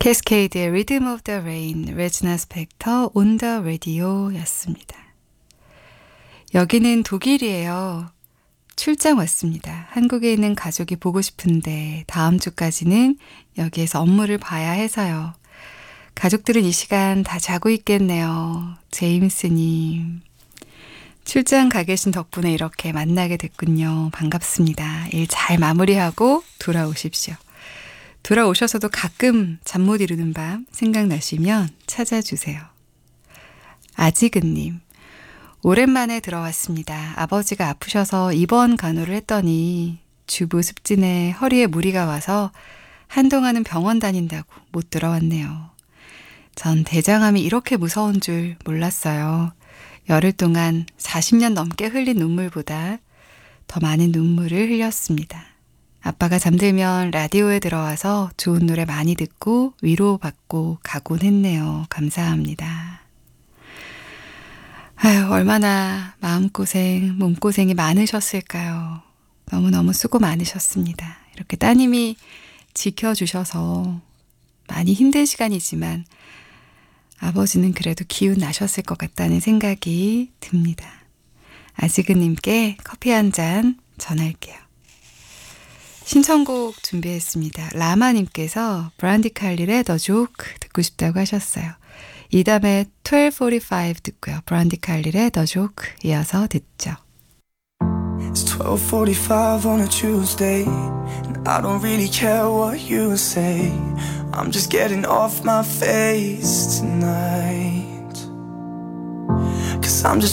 캐스케이드의 Rhythm of the Rain, 레지나 스펙터, On the Radio 였습니다. 여기는 독일이에요. 출장 왔습니다. 한국에 있는 가족이 보고 싶은데 다음 주까지는 여기에서 업무를 봐야 해서요. 가족들은 이 시간 다 자고 있겠네요. 제임스님. 출장 가 계신 덕분에 이렇게 만나게 됐군요. 반갑습니다. 일 잘 마무리하고 돌아오십시오. 돌아오셔서도 가끔 잠 못 이루는 밤 생각나시면 찾아주세요. 아지근님, 오랜만에 들어왔습니다. 아버지가 아프셔서 입원 간호를 했더니 주부 습진에 허리에 무리가 와서 한동안은 병원 다닌다고 못 들어왔네요. 전 대장암이 이렇게 무서운 줄 몰랐어요. 열흘 동안 40년 넘게 흘린 눈물보다 더 많은 눈물을 흘렸습니다. 아빠가 잠들면 라디오에 들어와서 좋은 노래 많이 듣고 위로받고 가곤 했네요. 감사합니다. 아유, 얼마나 마음고생, 몸고생이 많으셨을까요? 너무너무 수고 많으셨습니다. 이렇게 따님이 지켜주셔서 많이 힘든 시간이지만 아버지는 그래도 기운 나셨을 것 같다는 생각이 듭니다. 아지근님께 커피 한 잔 전할게요. 신청곡 준비했습니다. 라마님께서 브란디 칼릴의 The Joke 듣고 싶다고 하셨어요. 이담의 12:45 듣고요. 브란디 칼릴의 The Joke 이어서 듣죠. It's 12:45 on a Tuesday and I don't really care what you say. I'm just getting off my face tonight 'cause I'm just